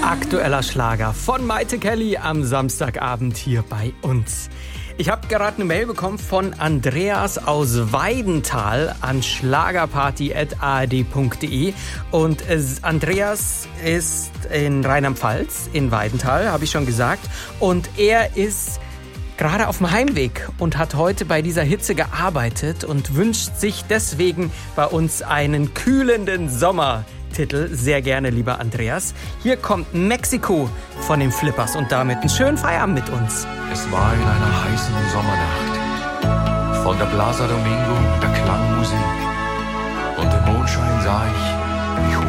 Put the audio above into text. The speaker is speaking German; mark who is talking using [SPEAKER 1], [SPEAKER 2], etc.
[SPEAKER 1] Aktueller Schlager von Maite Kelly am Samstagabend hier bei uns. Ich habe gerade eine Mail bekommen von Andreas aus Weidenthal an schlagerparty@ard.de und Andreas ist in Rheinland-Pfalz, in Weidenthal, habe ich schon gesagt, und er ist gerade auf dem Heimweg und hat heute bei dieser Hitze gearbeitet und wünscht sich deswegen bei uns einen kühlenden Sommertitel. Sehr gerne, lieber Andreas. Hier kommt Mexiko von den Flippers und damit einen schönen Feierabend mit uns.
[SPEAKER 2] Es war in einer heißen Sommernacht. Von der Plaza Domingo, der Klangmusik. Und im Mondschein sah ich, wie